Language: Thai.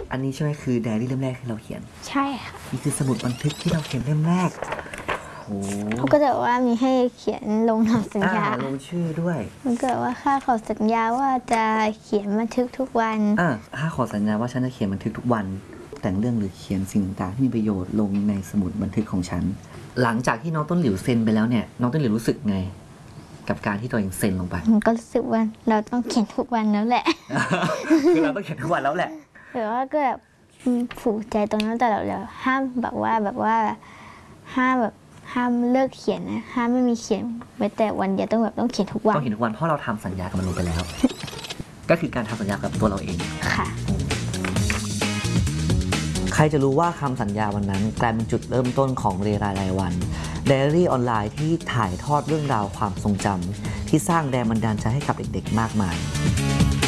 อันนี้ใช่ไหมคือไดอารี่เล่มแรกที่เราเขียนใช่ค่ะนี่คือสมุดบันทึกที่เราเขียนเล่มแรกโอ้เขาก็จะบอกว่ามีให้เขียนลงนามสัญญาลงชื่อด้วยมันก็ว่าข้าขอสัญญาว่าจะเขียนบันทึกทุกวันข้าขอสัญญาว่าฉันจะเขียนบันทึกทุกวันแต่งเรื่องหรือเขียนสิ่งต่างๆที่มีประโยชน์ลงในสมุดบันทึกของฉันหลังจากที่น้องต้นหลิวเซ็นไปแล้วเนี่ยน้องต้นหลิวรู้สึกไงกับการที่ตัวเองเซ็นลงไปมันก็รู้สึกว่าเราต้องเขียนทุกวันแล้วแหละคือเราต้องเขียนทุกวันแล้วแหละแต่ว่าก็แบบผูกใจตรงนั้นแต่เราห้ามแบบว่าห้ามเลิกเขียนนะห้ามไม่มีเขียนไว้แต่วันเดียวต้องเขียนทุกวันต้องเขียนทุกวันเพราะเราทำสัญญากับมันลงไปแล้ว ก็คือการทำสัญญากับตัวเราเองค่ะใครจะรู้ว่าคำสัญญาวันนั้นกลายเป็นจุดเริ่มต้นของเรไรรายวันไดอารี่ออนไลน์ที่ถ่ายทอดเรื่องราวความทรงจำที่สร้างแรงบันดาลใจให้กับเด็กๆมากมาย